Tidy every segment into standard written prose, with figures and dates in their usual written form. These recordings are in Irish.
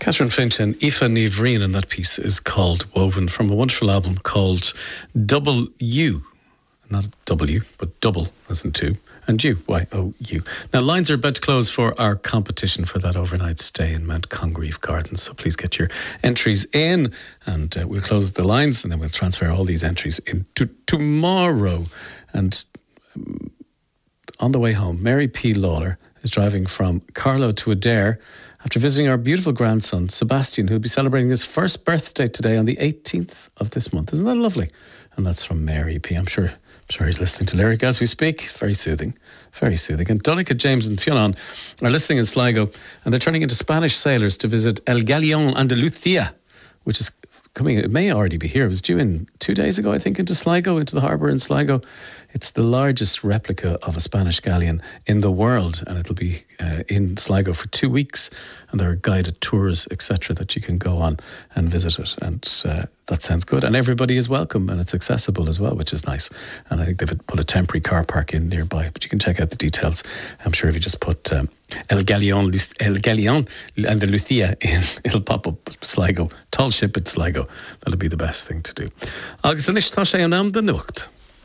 Catherine Finch and Aoife Ní Bhríon, and that piece is called Woven from a wonderful album called Double U. Not W, but double as in two. And U, Y-O-U. Now, lines are about to close for our competition for that overnight stay in Mount Congreve Gardens. So please get your entries in, and we'll close the lines, and then we'll transfer all these entries into tomorrow. And on the way home, Mary P. Lawler is driving from Carlow to Adare after visiting our beautiful grandson, Sebastian, who'll be celebrating his first birthday today on the 18th of this month. Isn't that lovely? And that's from Mary P. I'm sure he's listening to lyric as we speak. Very soothing, very soothing. And Donncha, James and Fionn are listening in Sligo, and they're turning into Spanish sailors to visit El Galeon Andalucía, which is coming, it may already be here. It was due in 2 days ago, I think, into Sligo, into the harbour in Sligo. It's the largest replica of a Spanish galleon in the world, and it'll be in Sligo for 2 weeks, and there are guided tours, etc., that you can go on and visit it, and that sounds good. And everybody is welcome, and it's accessible as well, which is nice. And I think they've put a temporary car park in nearby, but you can check out the details. I'm sure if you just put El Galeon Andalucía in, it'll pop up Sligo. Tall ship at Sligo. That'll be the best thing to do. Agus anis tá sé an am den nuacht.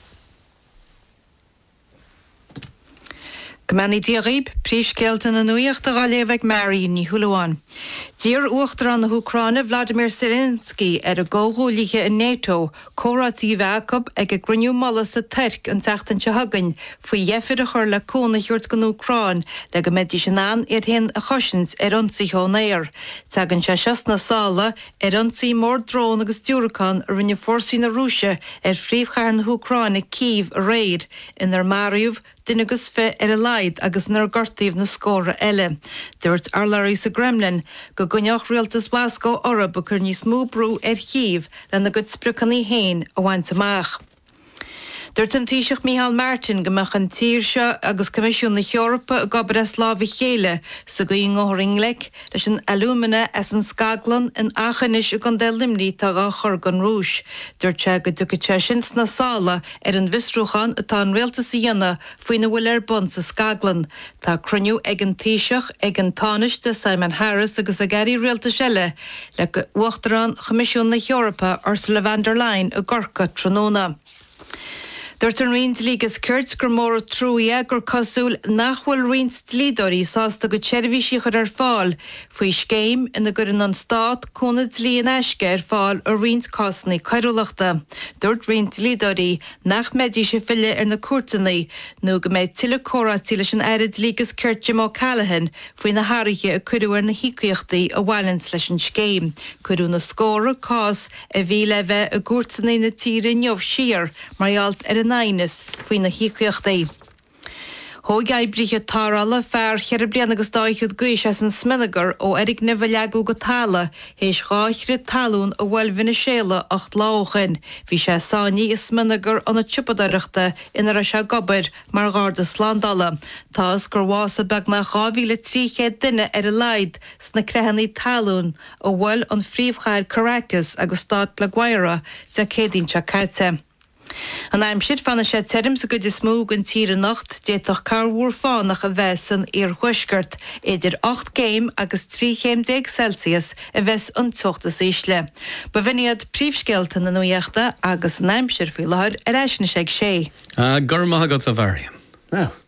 Gmani Diarib, Príomhscéalta na nuacht a Galéveg Mary ní Huluán. Dír uachtar an na Ucráine Vladimir Zelensky a ggóthúlaithe in NATO, córatí bhacab ag a gruniú molla sa Turc an teachtain se hagann faoi dheifid a chur le cóna thuirt gan Ucráin le go méid sin an hen a chosint ionsaí hónéir. Tegann se seas na sála ionsaí mór drón agus dúracán a rinne fórsaí na Rúise phríomhchearr na Ucráine Kyiv a réid inar Mariúv Dinnagus fe a laid agus nar gortaíomh na scóra eile. Dúirt Arlarí sa Gremlin go gneoch rialtas Wasco orab a chur níos mó brú Kyiv le na gud sprucannaí héin a bhaint amach. Dúirt an Taoiseach Micheál Martin gomach an tír seo agus Comisiún na Eorpa a gobar as lábhí chéile sa go ngóthring leis an alúmine as an Scaglan in achanis a gan de limní tá a chur gan rúis. Dúirt se go dúcha sins na sála an visrúchan atá an réaltas dhéanana faoin na bhfuil bun sa Scaglan. Tá cruniú ag an Taoiseach ag an tánis de Simon Harris agus a gairí réaltas eile le go uachtarán Comisiún na Eorpa Ursula von der Leyen a gorca tróna. Dúirt an riont lígus Kurt gur mór trúia gur cosúil nachhfuil riont lídorí sásta go tseirbhí chur ar fáil faoi scéim ina gur an stát cóna dlí an eisce ar fáil a riont cosnaí coiriúlachta. Dúirt riont lídorí nach méidí sé fille ar na cuairteannaí nó go méid tuile córatí leis an airad lígus Kurt Jim O'Callaghan faoi na hairíthe a cuireú ar na hicaíochtaí a bhailint leis an scéim. Cuireú na scóra cás a bhí le bheith a gúirteannaí na tíre neamh siar margheallt ar an Nainus faoin na hicaíochtaí. Thóg brithe tárala fearr cheir bliana agus dáithúd guis as an sminigar ó Eric Nivelagú go tála héis gáithre talún a bhfuil Venezuela 8 láchan. Bhí sé sánaí is sminigar an na tipadaireachta inar a se gobar mar gáda slándala. Tás gur bhása beag na 2,300 duine ar a laid sna crehannaí talún ó bhfuil an phríomhchair Caracas agus Stát le Guaira de cédín se caite. An aim siad fanna sé term sa go is smóg an tíre nacht déach carhúr fánach a bheits an huisgurt idir 8 géim agus 3 Celsius a bheits an tuachtas ísle. Ba bhiniad príomhscéalta na nuachta agus an aimsir fí láir a eisna sé sé. Gur maith agat a bharian. Now,